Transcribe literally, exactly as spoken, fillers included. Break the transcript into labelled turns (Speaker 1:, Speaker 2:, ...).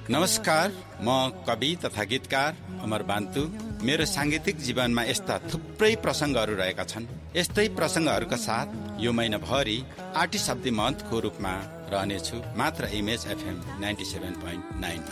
Speaker 1: नमस्कार, म कवि तथा गीतकार अमर बान्तु। मेरो सांगीतिक जीवनमा यस्ता थुप्रै प्रसंगहरू रहेका छन्। यस्तै प्रसंगहरूका साथ यो महिनाभरि आर्टिस्ट अफ द मन्थको रूपमा रहनेछु, मात्र image FM ninety seven point nine.